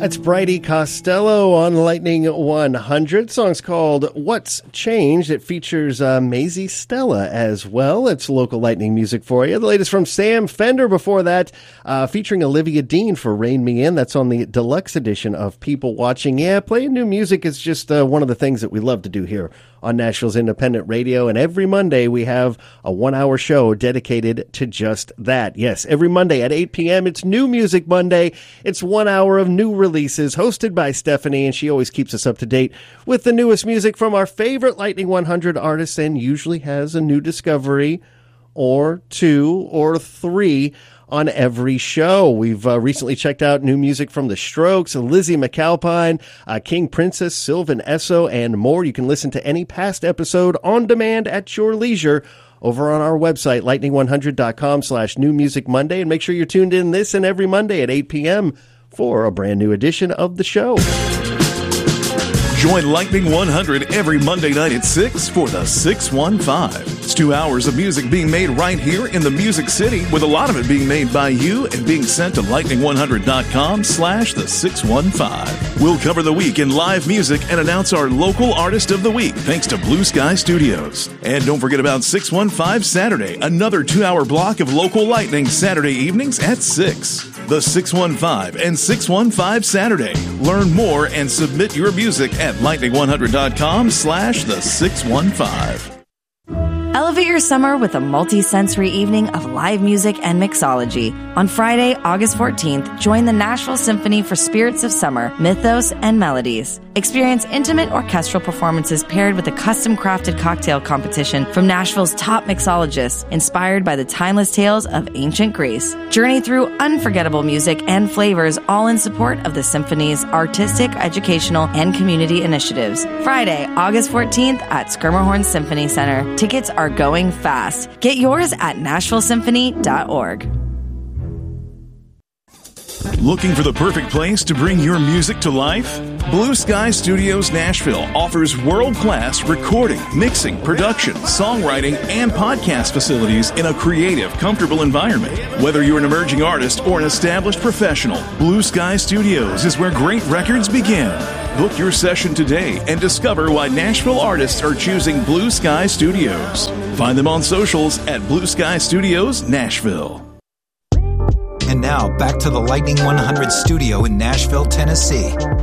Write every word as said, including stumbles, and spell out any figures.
That's Bridie Costello on Lightning one hundred. The song's called What's Changed. It features uh, Maisie Stella as well. It's local Lightning music for you. The latest from Sam Fender before that, uh, featuring Olivia Dean for Rein Me In. That's on the deluxe edition of People Watching. Yeah, playing new music is just uh, one of the things that we love to do here on Nashville's Independent Radio. And every Monday we have a one-hour show dedicated to just that. Yes, every Monday at eight p.m. it's New Music Monday. It's one hour of new releases hosted by Stephanie, and she always keeps us up to date with the newest music from our favorite Lightning one hundred artists and usually has a new discovery or two or three on every show. We've uh, recently checked out new music from The Strokes, Lizzie McAlpine, uh, King Princess, Sylvan Esso, and more. You can listen to any past episode on demand at your leisure over on our website, lightning one hundred dot com slash New Music Monday. And make sure you're tuned in this and every Monday at eight p.m. for a brand new edition of the show. Join Lightning one hundred every Monday night at six for the six one five. It's two hours of music being made right here in the Music City, with a lot of it being made by you and being sent to lightning one hundred dot com slash the six one five. We'll cover the week in live music and announce our local artist of the week, thanks to Blue Sky Studios. And don't forget about six one five Saturday, another two-hour block of local Lightning Saturday evenings at six. The six one five and six one five Saturday. Learn more and submit your music at lightning one hundred dot com slash the six one five. Elevate your summer with a multi-sensory evening of live music and mixology. On Friday, August fourteenth, join the Nashville Symphony for Spirits of Summer, Mythos, and Melodies. Experience intimate orchestral performances paired with a custom-crafted cocktail competition from Nashville's top mixologists, inspired by the timeless tales of ancient Greece. Journey through unforgettable music and flavors, all in support of the Symphony's artistic, educational, and community initiatives. Friday, August fourteenth at Schermerhorn Symphony Center. Tickets are going fast. Get yours at nashville symphony dot org. Looking for the perfect place to bring your music to life? Blue Sky Studios Nashville offers world-class recording, mixing, production, songwriting, and podcast facilities in a creative, comfortable environment. Whether you're an emerging artist or an established professional, Blue Sky Studios is where great records begin. Book your session today and discover why Nashville artists are choosing Blue Sky Studios. Find them on socials at Blue Sky Studios Nashville. And now, back to the Lightning one hundred studio in Nashville, Tennessee.